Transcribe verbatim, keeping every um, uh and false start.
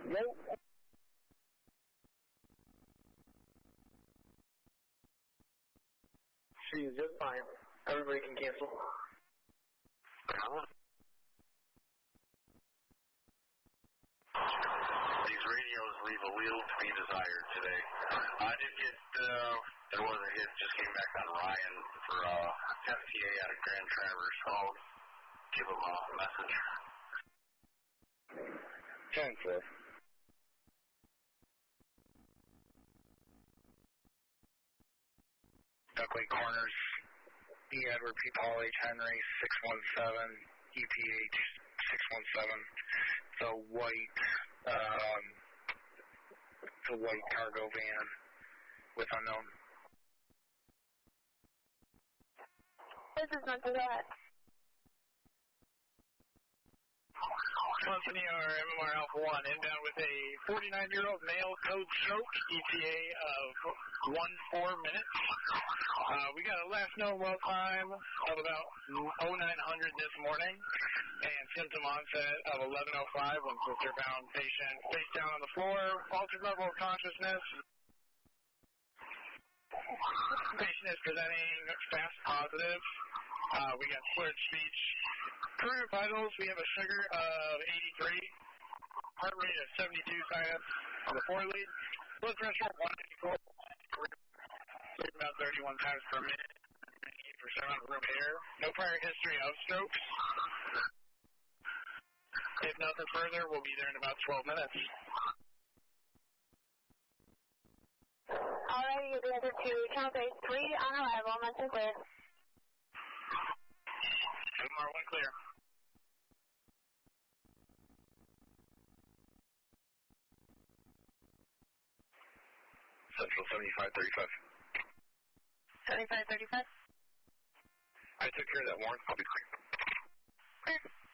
Nope. She is just fine. Everybody can cancel. These radios leave a little to be desired today. I did get, uh, there was a hit, just came back on Ryan for uh, F T A out of Grand Traverse, so I'll give him a message. ten four. Duckley Corners, E. Edward P. Paul H. Henry, six one seven, E P H six one seven. The white, um, the white cargo van with unknown. This is not that. Company or M M R Alpha one, inbound with a forty-nine-year-old male code stroke, E T A of one four minutes. Uh, we got a last known well time of about oh nine hundred this morning, and symptom onset of eleven oh five when sister found patient face down on the floor, altered level of consciousness. Patient is presenting fast positive. Uh, we got slurred speech. Current vitals, we have a sugar of eighty-three, heart rate of seventy-two sinus on the four lead, blood pressure one eighty-four, about thirty-one times per minute, ninety-eight percent on room air, no prior history of strokes. If nothing further, we'll be there in about twelve minutes. Alright, you'll be able to count base three on arrival, mention clear. M M R one clear. Central seventy-five thirty-five. seventy-five thirty-five? I took care of that, Warren. I'll be quick. Clear.